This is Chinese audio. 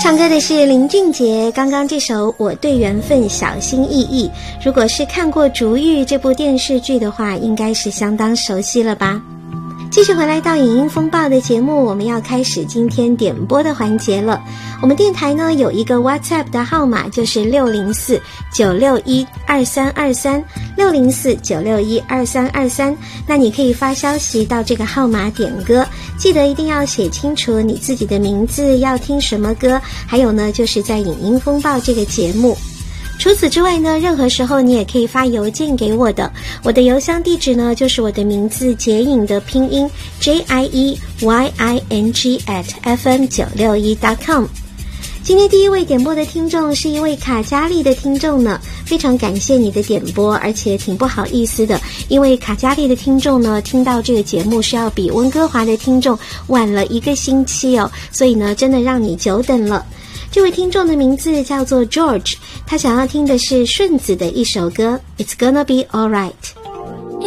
唱歌的是林俊杰，刚刚这首《我对缘分小心翼翼》，如果是看过《逐玉》这部电视剧的话，应该是相当熟悉了吧。继续回来到影音风暴的节目，我们要开始今天点播的环节了。我们电台呢有一个 WhatsApp 的号码，就是604-961-2323 604-961-2323，那你可以发消息到这个号码点歌，记得一定要写清楚你自己的名字，要听什么歌，还有呢就是在影音风暴这个节目。除此之外呢，任何时候你也可以发邮件给我的，我的邮箱地址呢就是我的名字杰颖的拼音 JIEYING@fm961.com。 今天第一位点播的听众是一位卡加利的听众呢，非常感谢你的点播，而且挺不好意思的，因为卡加利的听众呢听到这个节目是要比温哥华的听众晚了1个星期哦，所以呢真的让你久等了。这位听众的名字叫做 George， 他想要听的是顺子的一首歌 It's Gonna Be Alright。